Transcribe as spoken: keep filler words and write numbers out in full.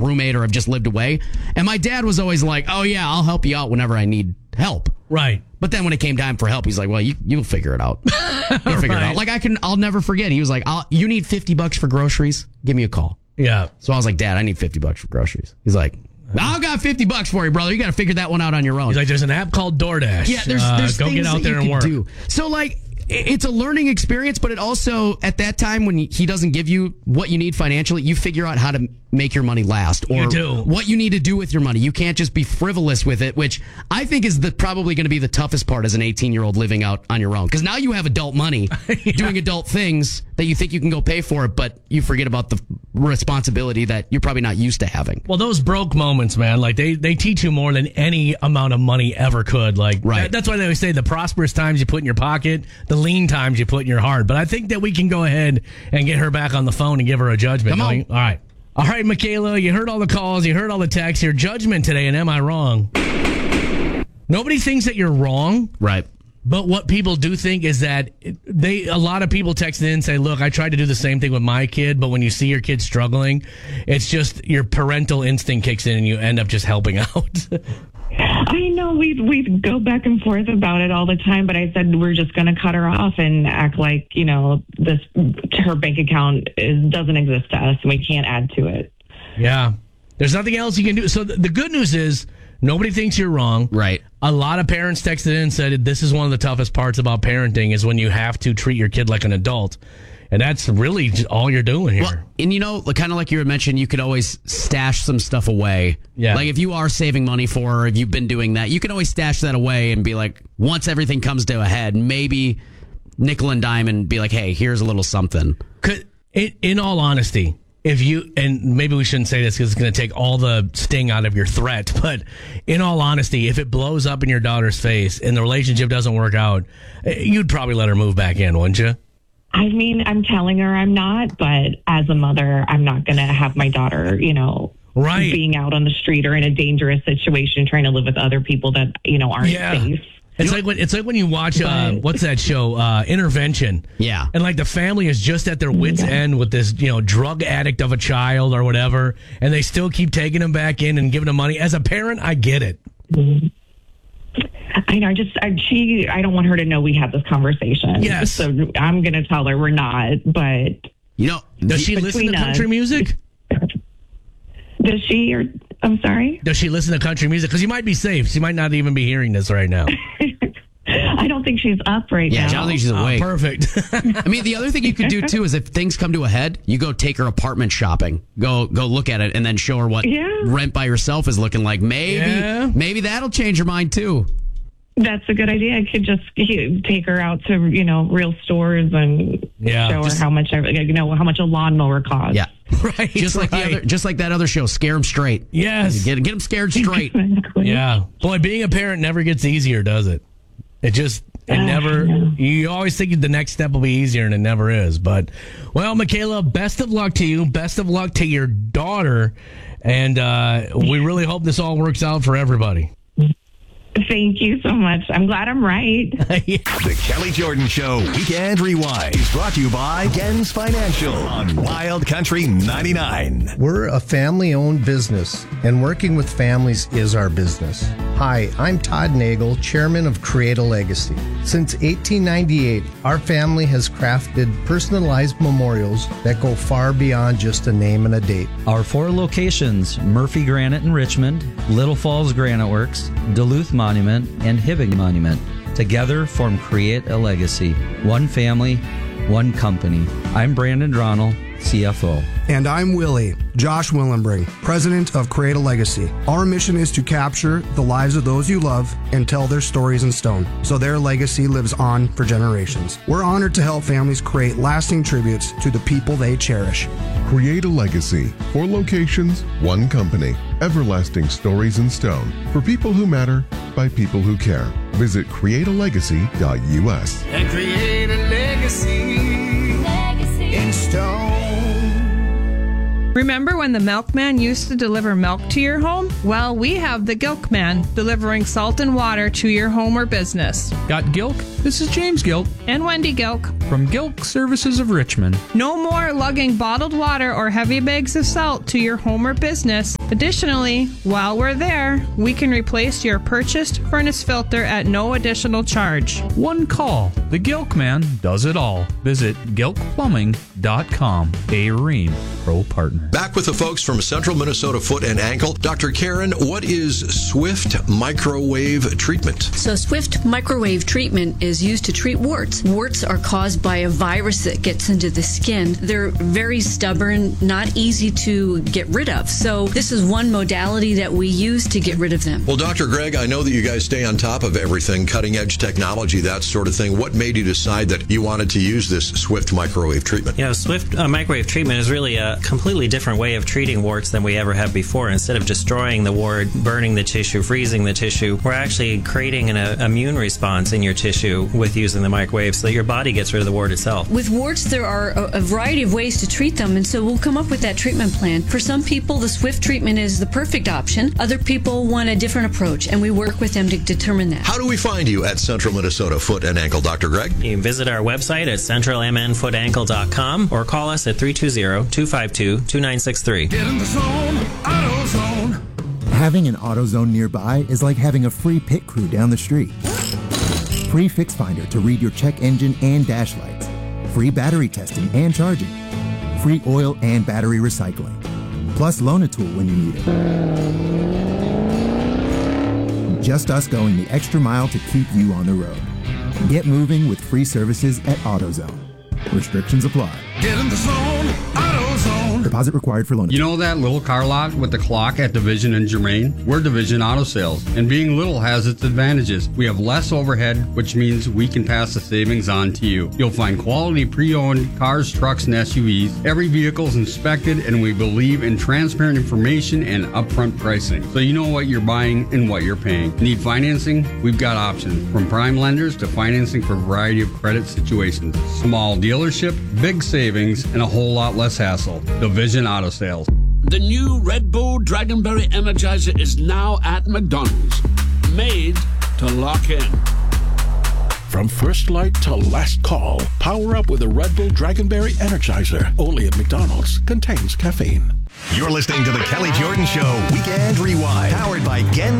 roommate or have just lived away. And my dad was always like, oh, yeah, I'll help you out whenever I need help. Right. But then when it came time for help, he's like, well, you, you'll figure it out. You'll figure right. it out. Like, I can, I'll never forget. He was like, I'll, you need fifty bucks for groceries? Give me a call. Yeah. So I was like, Dad, I need fifty bucks for groceries. He's like, I've got fifty bucks for you, brother. You got to figure that one out on your own. He's like, there's an app called DoorDash. Yeah, there's, uh, there's go things get out that there you and can work. do. So, like, it's a learning experience, but it also, at that time when he doesn't give you what you need financially, you figure out how to make your money last or You do. what you need to do with your money. You can't just be frivolous with it, which I think is the probably going to be the toughest part as an eighteen-year-old living out on your own. Because now you have adult money, yeah. doing adult things that you think you can go pay for it, but you forget about the responsibility that you're probably not used to having. Well, those broke moments, man, like they, they teach you more than any amount of money ever could. Like, right. that, that's why they always say the prosperous times you put in your pocket, the lean times you put in your heart. But I think that we can go ahead and get her back on the phone and give her a judgment. Come on. All right. All right, Michaela, you heard all the calls, you heard all the texts. Your judgment today, and am I wrong? Nobody thinks that you're wrong. Right. But what people do think is that they, a lot of people text in and say, look, I tried to do the same thing with my kid, but when you see your kid struggling, it's just your parental instinct kicks in and you end up just helping out. I know we we go back and forth about it all the time, but I said we're just going to cut her off and act like, you know, this her bank account is, doesn't exist to us and we can't add to it. Yeah. There's nothing else you can do. So the, the good news is nobody thinks you're wrong. Right. A lot of parents texted in and said this is one of the toughest parts about parenting is when you have to treat your kid like an adult. And that's really just all you're doing here. Well, and you know, kind of like you had mentioned, you could always stash some stuff away. Yeah. Like if you are saving money for her, if you've been doing that, you can always stash that away and be like, once everything comes to a head, maybe nickel and dime and be like, hey, here's a little something. Could, in, in all honesty, if you, and maybe we shouldn't say this because it's going to take all the sting out of your threat, but in all honesty, if it blows up in your daughter's face and the relationship doesn't work out, you'd probably let her move back in, wouldn't you? I mean, I'm telling her I'm not, but as a mother, I'm not going to have my daughter, you know, right. being out on the street or in a dangerous situation trying to live with other people that, you know, aren't yeah. safe. It's like when it's like when you watch uh, what's that show uh, Intervention, yeah, and like the family is just at their wits' yeah. end with this you know drug addict of a child or whatever, and they still keep taking him back in and giving him money. As a parent, I get it. Mm-hmm. I know. I just I, she. I don't want her to know we had this conversation. Yes. So I'm going to tell her we're not. But you know, does she listen to country us, music? Does she? Or I'm sorry. Does she listen to country music? Because you might be safe. She might not even be hearing this right now. I don't think she's up right yeah, now. Yeah, I don't think she's awake. Oh, perfect. I mean, the other thing you could do too is if things come to a head, you go take her apartment shopping. Go go look at it and then show her what yeah. rent by yourself is looking like. Maybe yeah. maybe that'll change her mind too. That's a good idea. I could just take her out to, you know, real stores and yeah, show just, her how much, you know, how much a lawnmower costs. Yeah, right. Just like right. the other, just like that other show, Scare 'Em Straight. Yes, get get them scared straight. Exactly. Yeah, boy, being a parent never gets easier, does it? It just it uh, never. You always think the next step will be easier, and it never is. But well, Michaela, best of luck to you. Best of luck to your daughter, and uh, we really hope this all works out for everybody. Thank you so much. I'm glad I'm right. The Kelly Jordan Show Weekend Rewind is brought to you by Gens Financial on Wild Country ninety-nine. We're a family-owned business, and working with families is our business. Hi, I'm Todd Nagel, chairman of Create a Legacy. Since eighteen ninety-eight, our family has crafted personalized memorials that go far beyond just a name and a date. Our four locations, Murphy Granite in Richmond, Little Falls Granite Works, Duluth Monument, and Hibbing Monument, together form Create a Legacy. One family, one company. I'm Brandon Dronell, C F O. And I'm Willie, Josh Willenbring, president of Create a Legacy. Our mission is to capture the lives of those you love and tell their stories in stone, so their legacy lives on for generations. We're honored to help families create lasting tributes to the people they cherish. Create a Legacy. Four locations, one company. Everlasting stories in stone. For people who matter, by people who care. Visit create a legacy dot U S. And create a legacy, legacy in stone. Remember when the milkman used to deliver milk to your home? Well, we have the Gilkman, delivering salt and water to your home or business. Got Gilk? This is James Gilk. And Wendy Gilk. From Gilk Services of Richmond. No more lugging bottled water or heavy bags of salt to your home or business. Additionally, while we're there, we can replace your purchased furnace filter at no additional charge. One call. The Gilk Man does it all. Visit gilk plumbing dot com. A Rheem Pro Partner. Back with the folks from Central Minnesota Foot and Ankle. Doctor Karen, what is Swift microwave treatment? So Swift microwave treatment is used to treat warts. Warts are caused by a virus that gets into the skin. They're very stubborn, not easy to get rid of. So this is one modality that we use to get rid of them. Well, Doctor Greg, I know that you guys stay on top of everything, cutting edge technology, that sort of thing. What made you decide that you wanted to use this Swift microwave treatment? You know, Swift uh, microwave treatment is really a completely different way of treating warts than we ever have before. Instead of destroying the wart, burning the tissue, freezing the tissue, we're actually creating an uh, immune response in your tissue with using the microwave so that your body gets rid of the wart itself. With warts, there are a, a variety of ways to treat them, and so we'll come up with that treatment plan. For some people, the Swift treatment is the perfect option. Other people want a different approach, and we work with them to determine that. How do we find you at Central Minnesota Foot and Ankle, Doctor Greg? You can visit our website at central m n foot ankle dot com or call us at three two zero, two five two, two nine six three. Get in the zone, AutoZone. Having an AutoZone nearby is like having a free pit crew down the street. Free Fix Finder to read your check engine and dash lights. Free battery testing and charging. Free oil and battery recycling. Plus Loan-A-Tool when you need it. Just us going the extra mile to keep you on the road. Get moving with free services at AutoZone. Restrictions apply. Get in the zone, AutoZone. Deposit required for loan. You know that little car lot with the clock at Division and Germain? We're Division Auto Sales, and being little has its advantages. We have less overhead, which means we can pass the savings on to you. You'll find quality pre-owned cars, trucks, and S U Vs. Every vehicle is inspected, and we believe in transparent information and upfront pricing, so you know what you're buying and what you're paying. Need financing? We've got options, from prime lenders to financing for a variety of credit situations. Small dealership, big savings, and a whole lot less hassle. Division Auto Sales. The new Red Bull Dragonberry Energizer is now at McDonald's. Made to lock in. From first light to last call, power up with a Red Bull Dragonberry Energizer. Only at McDonald's. Contains caffeine. You're listening to the Kelly Jordan Show Weekend Rewind, powered by Gen